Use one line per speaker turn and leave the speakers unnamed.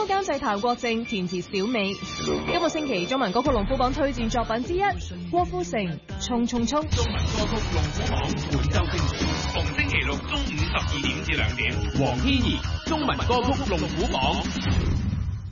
曲監製譚國正，填詞小美。今個星期中文歌曲龍虎榜推薦作品之一，郭富城《衝衝衝》。
中文歌曲龍虎榜本周精選，逢星期六中午12點至2點，黃天怡中文歌曲龍虎榜。